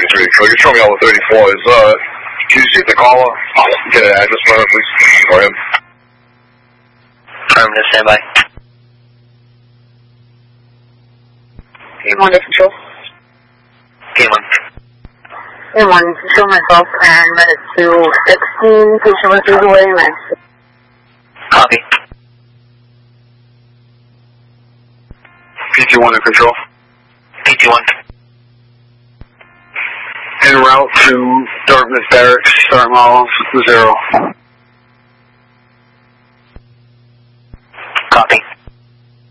33. So you show me all the 34s. Can you see the caller? Get an address for her, please, for him. Affirmative, standby. Game 1 to control. Game 1. Game 1, control myself and minute 216, patient was moved away, man. Copy. PT1 in control. PT1. En route to Dartmouth Barracks, start miles 0.